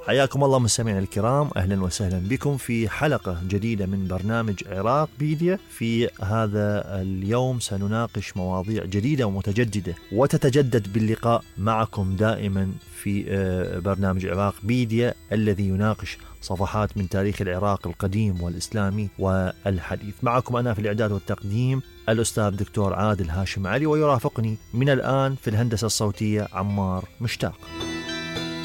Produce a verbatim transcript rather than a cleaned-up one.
حياكم الله مستمعينا الكرام، أهلا وسهلا بكم في حلقة جديدة من برنامج عراق بيديا. في هذا اليوم سنناقش مواضيع جديدة ومتجددة وتتجدد باللقاء معكم دائما في برنامج عراق بيديا الذي يناقش صفحات من تاريخ العراق القديم والإسلامي والحديث. معكم أنا في الإعداد والتقديم الأستاذ دكتور عادل هاشم علي، ويرافقني من الآن في الهندسة الصوتية عمار مشتاق.